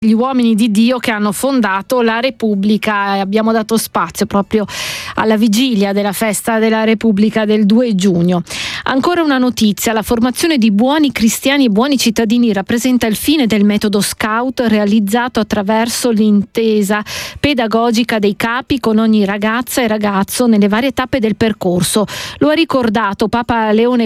gli uomini di Dio che hanno fondato la Repubblica, e abbiamo dato spazio proprio alla vigilia della festa della Repubblica del 2 giugno. Ancora una notizia: la formazione di buoni cristiani e buoni cittadini rappresenta il fine del metodo Scout realizzato attraverso l'intesa pedagogica dei capi con ogni ragazza e ragazzo nelle varie tappe del percorso. Lo ha ricordato Papa Leone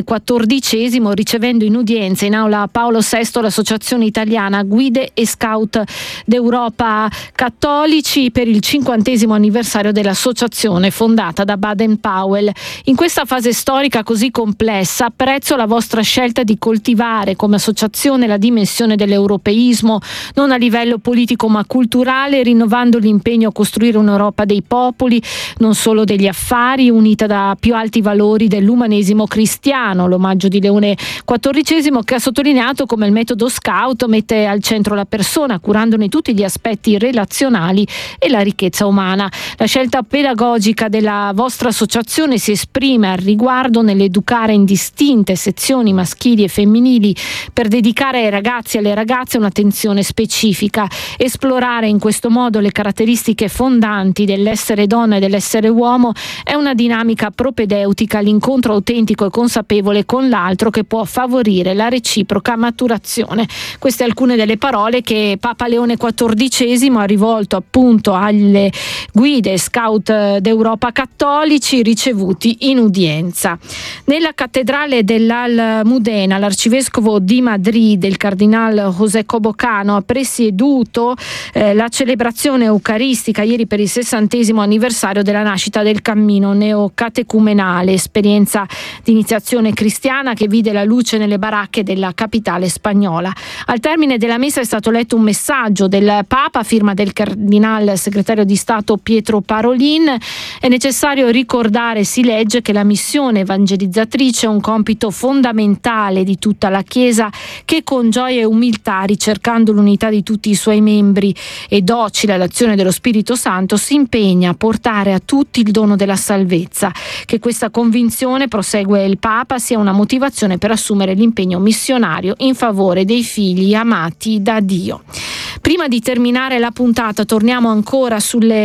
XIV ricevendo in udienza in aula Paolo VI l'Associazione Italiana Guide e Scout d'Europa Cattolici per il 50° anniversario dell'associazione fondata da Baden-Powell. In questa fase storica così complessa apprezzo la vostra scelta di coltivare come associazione la dimensione dell'europeismo, non a livello politico ma culturale, rinnovando l'impegno a costruire un'Europa dei popoli, non solo degli affari, unita da più alti valori dell'umanesimo cristiano. L'omaggio di Leone XIV, che ha sottolineato come il metodo Scout mette al centro la persona, curandone tutti gli aspetti relazionali e la ricchezza umana. La scelta pedagogica della vostra associazione si esprime al riguardo nell'educare in distinte sezioni maschili e femminili per dedicare ai ragazzi e alle ragazze un'attenzione specifica. Esplorare in questo modo le caratteristiche fondanti dell'essere donna e dell'essere uomo è una dinamica propedeutica all'incontro autentico e consapevole con l'altro che può favorire la reciproca maturazione. Queste alcune delle parole che Papa Leone XIV ha rivolto appunto alle guide Scout d'Europa Cattolici ricevuti in udienza. Nella cattedrale dell'Almudena l'arcivescovo di Madrid, il cardinal José Cobocano, ha presieduto la celebrazione eucaristica ieri per il 60° anniversario della nascita del cammino neocatecumenale, esperienza di iniziazione cristiana che vide la luce nelle baracche della capitale spagnola. Al termine della messa è stato letto un messaggio del Papa a firma del cardinal segretario di Stato Pietro Parolin. È necessario ricordare, si legge, che la missione evangelizzatrice è un compito fondamentale di tutta la Chiesa che con gioia e umiltà, ricercando l'unità di tutti i suoi membri e docile all'azione dello Spirito Santo, si impegna a portare a tutti il dono della salvezza. Che questa convinzione, prosegue il Papa, sia una motivazione per assumere l'impegno missionario in favore dei figli amati da Dio. Prima di terminare la puntata torniamo ancora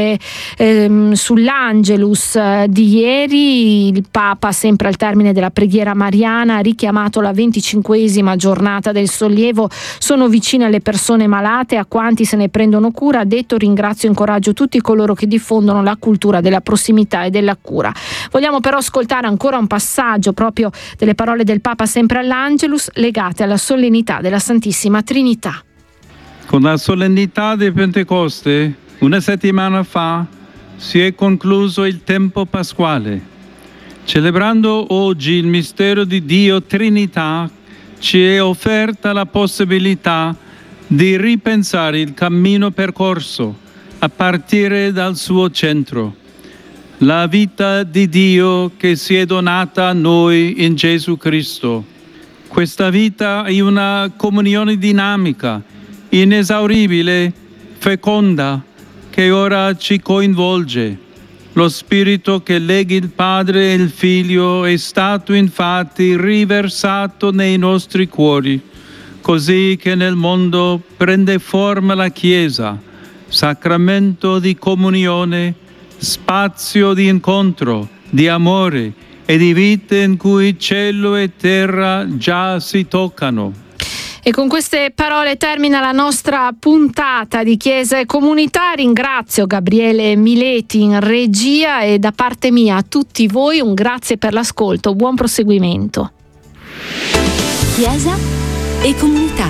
sull'Angelus di ieri. Il Papa, sempre al termine della preghiera mariana, ha richiamato la 25ª giornata del sollievo. Sono vicine alle persone malate, a quanti se ne prendono cura. Ha detto: ringrazio e incoraggio tutti coloro che diffondono la cultura della prossimità e della cura. Vogliamo però ascoltare ancora un passaggio proprio delle parole del Papa sempre all'Angelus legate alla solennità della Santissima Trinità. Con la solennità di Pentecoste, una settimana fa, si è concluso il tempo pasquale. Celebrando oggi il mistero di Dio Trinità, ci è offerta la possibilità di ripensare il cammino percorso a partire dal suo centro, la vita di Dio che si è donata a noi in Gesù Cristo. Questa vita è una comunione dinamica, inesauribile, feconda, che ora ci coinvolge. Lo Spirito che lega il Padre e il Figlio è stato infatti riversato nei nostri cuori, così che nel mondo prende forma la Chiesa, sacramento di comunione, spazio di incontro, di amore e di vita in cui cielo e terra già si toccano. E con queste parole termina la nostra puntata di Chiesa e Comunità. Ringrazio Gabriele Mileti in regia e da parte mia a tutti voi un grazie per l'ascolto. Buon proseguimento. Chiesa e Comunità.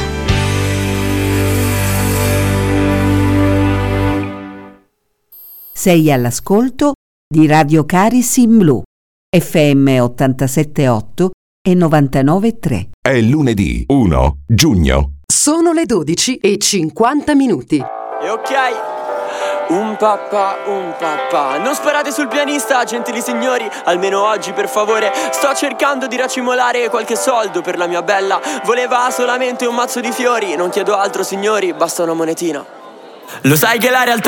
Sei all'ascolto di Radio Caris in Blu, FM 87.8 e 99.3. È lunedì 1 giugno. Sono le 12:50. E ok, un papà. Non sparate sul pianista, gentili signori, almeno oggi per favore. Sto cercando di racimolare qualche soldo per la mia bella. Voleva solamente un mazzo di fiori, non chiedo altro signori, basta una monetina. Lo sai che la realtà